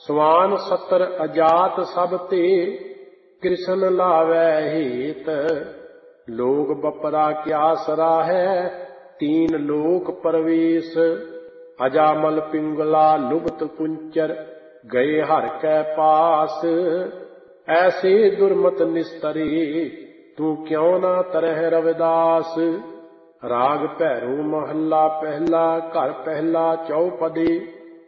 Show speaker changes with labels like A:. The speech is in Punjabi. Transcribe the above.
A: ਸਵਾਨ ਸਤਰ ਅਜਾਤ ਸਭ ਤੇ, ਕ੍ਰਿਸ਼ਨ ਲਾਵੈ ਹੇਤ। ਲੋਕ ਬਪਰਾ ਕਿਆ ਸਰਾਹੈ, ਤੀਨ ਲੋਕ ਪਰਵੇਸ਼। ਅਜਾਮਲ ਪਿੰਗਲਾ ਲੁਭਤ ਕੁੰਚਰ, ਗਏ ਹਰਿ ਕੈ ਪਾਸ। ਐਸੇ ਦੁਰਮਤ ਨਿਸਤਰੇ, ਤੂੰ ਕਿਉ ਨਾ ਤਰਹਿ ਰਵਿਦਾਸ। ਰਾਗ ਭੈਰੋ ਮਹੱਲਾ ਪਹਿਲਾ, ਘਰ ਪਹਿਲਾ ਚੌਪਦੇ।